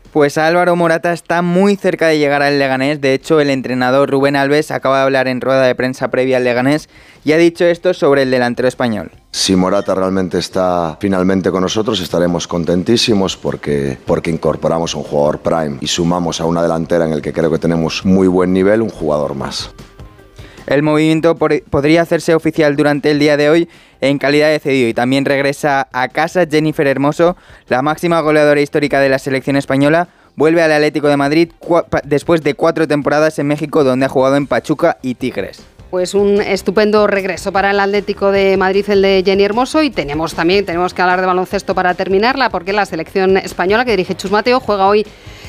Pues Álvaro Morata está muy cerca de llegar al Leganés. De hecho, el entrenador Rubén Alves acaba de hablar en rueda de prensa previa al Leganés y ha dicho esto sobre el delantero español. Si Morata realmente está finalmente con nosotros, estaremos contentísimos porque incorporamos un jugador prime y sumamos a una delantera en el que creo que tenemos muy buen nivel, un jugador más. El movimiento podría hacerse oficial durante el día de hoy en calidad de cedido y también regresa a casa Jennifer Hermoso, la máxima goleadora histórica de la selección española. Vuelve al Atlético de Madrid después de 4 temporadas en México, donde ha jugado en Pachuca y Tigres. Pues un estupendo regreso para el Atlético de Madrid, el de Jenny Hermoso, y tenemos que hablar de baloncesto para terminarla, porque la selección española que dirige Chus Mateo juega hoy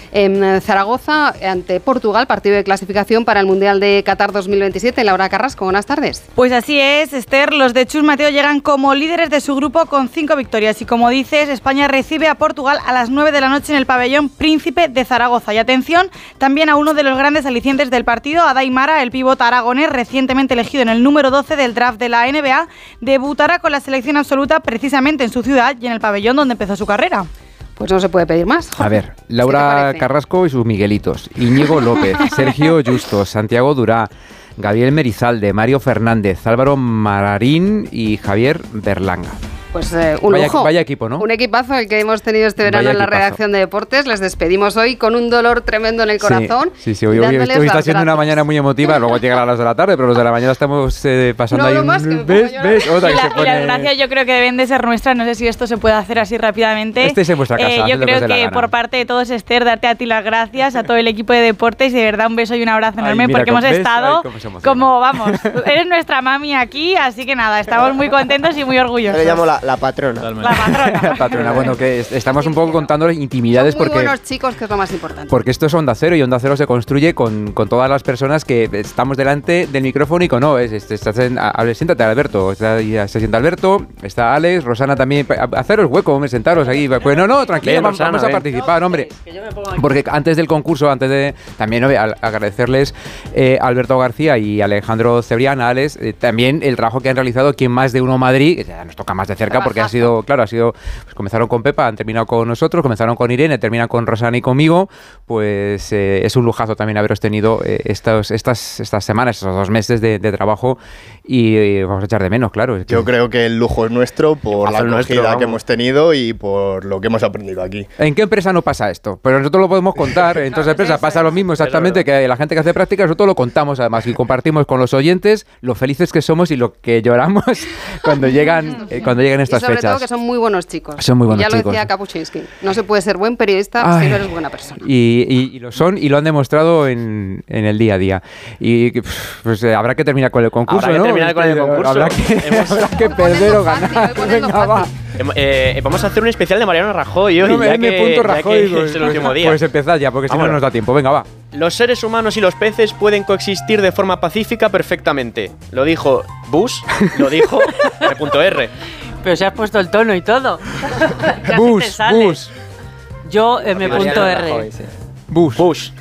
en Zaragoza ante Portugal, partido de clasificación para el Mundial de Qatar 2027. Laura Carrasco, buenas tardes. Pues así es, Esther, los de Chus Mateo llegan como líderes de su grupo con 5 victorias y como dices, España recibe a Portugal a las 9 de la noche en el pabellón Príncipe de Zaragoza. Y atención también a uno de los grandes alicientes del partido, a Adai Mara, el pívot aragonés recientemente elegido en el número 12 del draft de la NBA, debutará con la selección absoluta precisamente en su ciudad y en el pabellón donde empezó su carrera. Pues no se puede pedir más. A ver, Laura Carrasco y sus Miguelitos, Íñigo López, Sergio Justos, Santiago Durá, Gabriel Merizalde, Mario Fernández, Álvaro Mararín y Javier Berlanga. Pues un lujo. Vaya equipo, ¿no? Un equipazo el que hemos tenido este verano en la redacción de deportes. Les despedimos hoy con un dolor tremendo en el corazón. Sí, hoy está siendo una mañana muy emotiva. Luego llegará a las de la tarde, pero los de la mañana estamos pasando ahí un... ¿Ves? Otra que se pone... Las gracias yo creo que deben de ser nuestras. No sé si esto se puede hacer así rápidamente. Este es en vuestra casa. Yo creo que por parte de todos, Esther, darte a ti las gracias, a todo el equipo de deportes y de verdad un beso y un abrazo enorme porque hemos estado como, vamos, eres nuestra mami aquí, así que nada, estamos muy contentos y muy orgullosos. Le llamo la patrona. La patrona. Bueno, que estamos un poco contándoles intimidades son muy porque... buenos chicos, que es lo más importante. Porque esto es Onda Cero y Onda Cero se construye con todas las personas que estamos delante del micrófono y con siéntate, Alberto. Se sienta Alberto, está Alex, Rosana también. Haceros hueco, sentaros aquí. Pues no, tranquilo, vamos a participar, hombre. Porque antes del concurso, también agradecerles a Alberto García y Alejandro Cebrián, a Alex, también el trabajo que han realizado aquí en Más de Uno Madrid, que ya nos toca más de cerca porque ha sido, pues comenzaron con Pepa, han terminado con nosotros, comenzaron con Irene, terminan con Rosana y conmigo, pues es un lujazo también haberos tenido estas semanas, estos 2 meses de trabajo y vamos a echar de menos, claro. Yo creo que el lujo es nuestro por la acogida que hemos tenido y por lo que hemos aprendido aquí. ¿En qué empresa no pasa esto? Pero nosotros lo podemos contar, en todas las empresas pasa lo mismo exactamente, que la gente que hace prácticas, nosotros lo contamos además y compartimos con los oyentes lo felices que somos y lo que lloramos cuando llegan estas fechas. Sobre todo que son muy buenos chicos. Son muy buenos chicos. Ya lo chicos. decía Kapuscinski. No se puede ser buen periodista si no eres buena persona. Y lo son y lo han demostrado en el día a día. Y pues habrá que terminar con el concurso, Habrá que terminar con el concurso. Habrá que perder o ganar. Venga, va. Vamos a hacer un especial de Mariano Rajoy hoy, ya que es el último día. Pues empezad ya, porque si no nos da tiempo. Venga, va. Los seres humanos y los peces pueden coexistir de forma pacífica perfectamente. Lo dijo Bush, lo dijo M.R. Pero se has puesto el tono y todo. Bush. Yo M.R. Bush.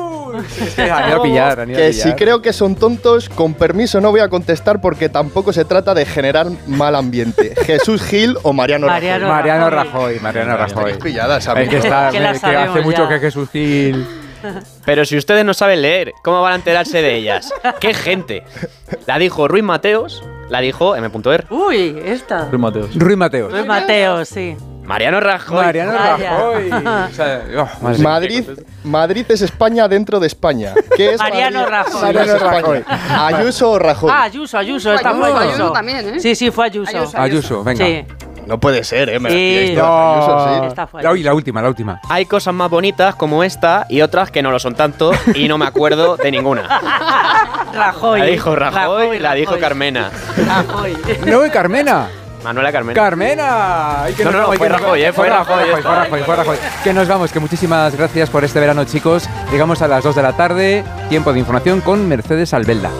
Que si creo que son tontos, con permiso no voy a contestar porque tampoco se trata de generar mal ambiente. Jesús Gil o Mariano Rajoy. Mariano Rajoy. Pilladas, que hace mucho que Jesús Gil... Pero si ustedes no saben leer, ¿cómo van a enterarse de ellas? ¡Qué gente! La dijo Ruiz Mateos, la dijo M.R. Uy, esta. Ruiz Mateos, sí. Mariano Rajoy. O sea, Madrid es España dentro de España. ¿Qué es Mariano Rajoy? ¿Ayuso o Rajoy? Ayuso. Esta fue Ayuso también, ¿eh? Sí, fue Ayuso. Ayuso, venga. Sí. No puede ser, me sí. Ayuso, sí. La última. Hay cosas más bonitas como esta y otras que no lo son tanto y no me acuerdo de ninguna. Rajoy. La dijo Rajoy, la dijo Carmena. Rajoy. No, Carmena. Manuela Carmena. ¡Carmena! Fue Rajoy, fue Rajoy. Que nos vamos, que muchísimas gracias por este verano, chicos. Llegamos a las 2 de la tarde, tiempo de información con Mercedes Albelda.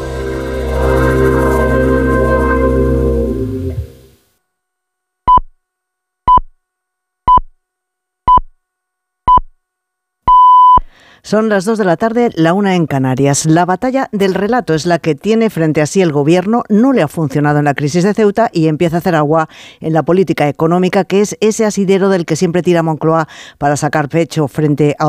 Son las 2 de la tarde, la 1 en Canarias. La batalla del relato es la que tiene frente a sí el gobierno. No le ha funcionado en la crisis de Ceuta y empieza a hacer agua en la política económica, que es ese asidero del que siempre tira Moncloa para sacar pecho frente a